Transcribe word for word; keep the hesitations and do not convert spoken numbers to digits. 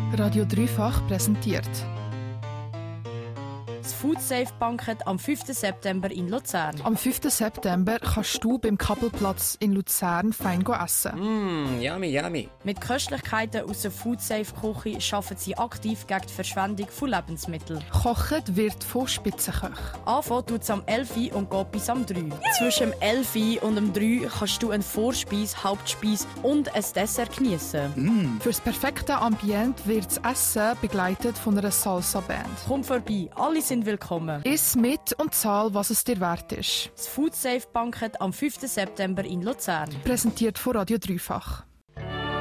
Radio Dreifach präsentiert das Food Safe Banquet am fünften September in Luzern. Am fünften September kannst du beim Kappelplatz in Luzern fein essen. Mmm, yummy, yummy. Mit Köstlichkeiten aus der Food Safe Küche arbeiten sie aktiv gegen die Verschwendung von Lebensmitteln. Kochen wird von Spitzenköchen. Anfangen tut es am elf Uhr und geht bis am drei Uhr. Zwischen dem elf Uhr und dem drei Uhr kannst du eine Vorspeise, Hauptspeise und ein Dessert geniessen. Mm. Für das perfekte Ambiente wird das Essen begleitet von einer Salsa-Band. Komm vorbei, alle sind willkommen. Iss mit und zahl, was es dir wert ist. Das Food Safe Banquet am fünften September in Luzern. Präsentiert von Radio Dreifach.